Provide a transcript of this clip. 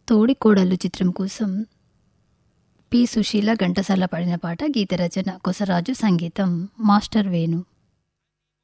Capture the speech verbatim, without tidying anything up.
తోడికోడళ్ళు చిత్రం కోసం పి సుశీల ఘంటసాల పాడిన పాట. గీత రచన కొసరాజు, సంగీతం మాస్టర్ వేణు.